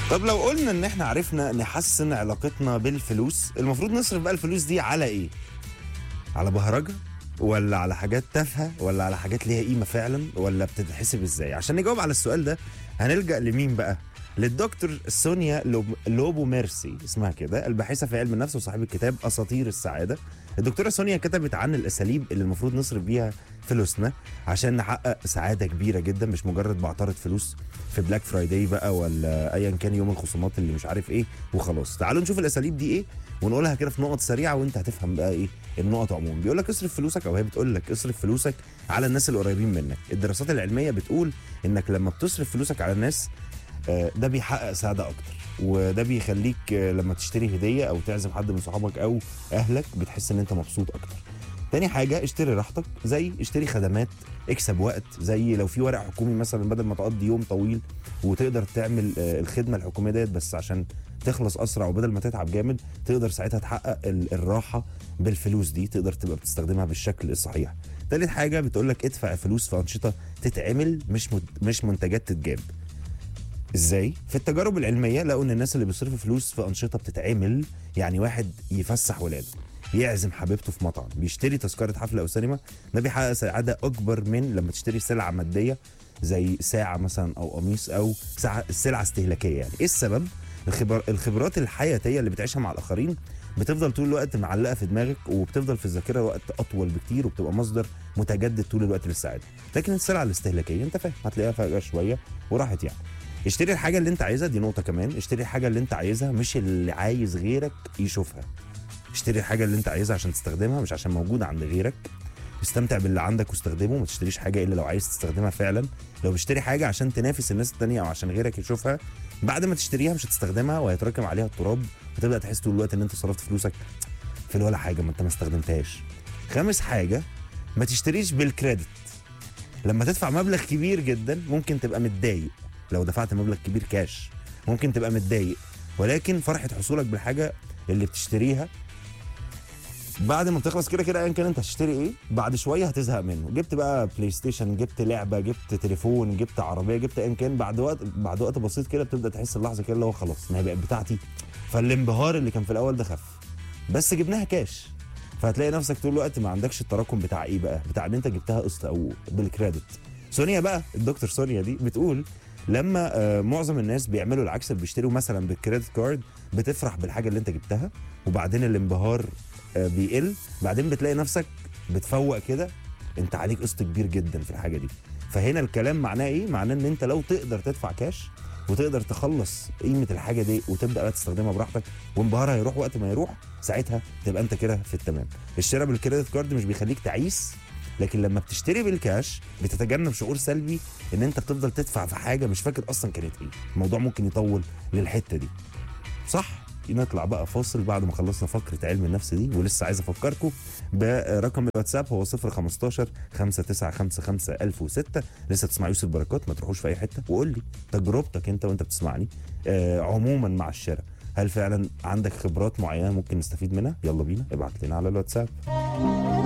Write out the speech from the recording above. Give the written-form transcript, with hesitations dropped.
طب لو قلنا ان احنا عرفنا نحسن علاقتنا بالفلوس، المفروض نصرف بقى الفلوس دي على ايه؟ على بهرجة، ولا على حاجات تافهة، ولا على حاجات ليها قيمة فعلا، ولا بتتحسب ازاي؟ عشان نجاوب على السؤال ده هنلجأ لمين بقى؟ للدكتور سونيا لوبو ميرسي، اسمها كده، الباحثة في علم النفس وصاحبة كتاب أساطير السعادة. الدكتورة سونيا كتبت عن الأساليب اللي المفروض نصرف بيها فلوسنا عشان نحقق سعادة كبيرة جدا، مش مجرد بعترض فلوس في بلاك فرايداي بقى، ولا أيا كان يوم الخصومات اللي مش عارف ايه وخلاص. تعالوا نشوف الأساليب دي ايه ونقولها كده في نقط سريعة، وانت هتفهم بقى ايه النقط عموما. بيقول لك اصرف فلوسك، او هي بتقول لك اصرف فلوسك على الناس اللي قريبين منك. الدراسات العلميه بتقول انك لما بتصرف فلوسك على الناس ده بيحقق سعاده اكتر، وده بيخليك لما تشتري هديه او تعزم حد من صحابك او اهلك بتحس ان انت مبسوط اكتر. تاني حاجة اشتري راحتك، زي اشتري خدمات، اكسب وقت، زي لو في ورق حكومي مثلا بدل ما تقضي يوم طويل وتقدر تعمل الخدمة الحكومية ديت بس عشان تخلص اسرع، وبدل ما تتعب جامد تقدر ساعتها تحقق الراحة بالفلوس دي، تقدر تبقى بتستخدمها بالشكل الصحيح. تالت حاجة بتقولك ادفع فلوس في أنشطة تتعمل، مش منتجات تتجاب. ازاي؟ في التجارب العلميه لقوا ان الناس اللي بيصرفوا فلوس في انشطه بتتعمل، يعني واحد يفسح ولاده، يعزم حبيبته في مطعم، بيشتري تذكره حفله او سينما، ده بيحقق سعاده اكبر من لما تشتري سلعه ماديه زي ساعه مثلا او قميص او سلعه استهلاكيه. يعني ايه السبب؟ الخبرات الحياتيه اللي بتعيشها مع الاخرين بتفضل طول الوقت معلقه في دماغك، وبتفضل في الذاكره وقت اطول بكتير، وبتبقى مصدر متجدد طول الوقت للسعاده. لكن السلعه الاستهلاكيه انت فاهم هتلاقيها فجاه شويه وراحت يعني. اشتري الحاجة اللي انت عايزها، دي نقطة كمان، اشتري الحاجة اللي انت عايزها مش اللي عايز غيرك يشوفها. اشتري الحاجة اللي انت عايزها عشان تستخدمها مش عشان موجودة عند غيرك. استمتع باللي عندك واستخدمه، ما تشتريش حاجة الا لو عايز تستخدمها فعلا. لو بتشتري حاجة عشان تنافس الناس التانية او عشان غيرك يشوفها، بعد ما تشتريها مش هتستخدمها وهيتراكم عليها التراب، وتبدأ تحس طول الوقت ان انت صرفت فلوسك في ولا حاجة ما انت ما استخدمتهاش. خامس حاجة، ما تشتريش بالكريدت. لما تدفع مبلغ كبير جدا ممكن تبقى متضايق، لو دفعت مبلغ كبير كاش ممكن تبقى متضايق، ولكن فرحة حصولك بالحاجة اللي بتشتريها بعد ما بتخلص كده كده ايا كان انت هتشتري ايه، بعد شويه هتزهق منه. جبت بقى بلاي ستيشن، جبت لعبه، جبت تليفون، جبت عربيه، جبت ايا كان، بعد وقت بسيط كده بتبدا تحس اللحظه كده اللي هو خلاص ما هي بقت بتاعتي. فالانبهار اللي كان في الاول ده خف، بس جبناها كاش، فهتلاقي نفسك طول الوقت ما عندكش التراكم بتاع ايه بقى، بتاع ان انت جبتها قسط او بالكريدت. سونيا بقى، الدكتور سونيا دي بتقول لما معظم الناس بيعملوا العكس، اللي بيشتروا مثلا بالكريدت كارد بتفرح بالحاجه اللي انت جبتها، وبعدين الانبهار بيقل، بعدين بتلاقي نفسك بتفوق كده انت عليك قسط كبير جدا في الحاجه دي. فهنا الكلام معناه ايه؟ معناه ان انت لو تقدر تدفع كاش وتقدر تخلص قيمه الحاجه دي وتبدا بقى تستخدمها براحتك، وانبهارها يروح وقت ما يروح، ساعتها تبقى انت كده في التمام. الشراء بالكريدت كارد مش بيخليك تعيس، لكن لما بتشتري بالكاش بتتجنب شعور سلبي ان انت بتفضل تدفع في حاجه مش فاكر اصلا كانت ايه. الموضوع ممكن يطول للحته دي، صح؟ نطلع بقى فاصل بعد ما خلصنا فقره علم النفس دي، ولسه عايز افكركم برقم الواتساب هو 015 5955 1006. لسه تسمع يوسف بركات، ما تروحوش في اي حته، وقول لي تجربتك انت بتسمعني عموما مع الشراء. هل فعلا عندك خبرات معينه ممكن نستفيد منها؟ يلا بينا ابعت لنا على الواتساب.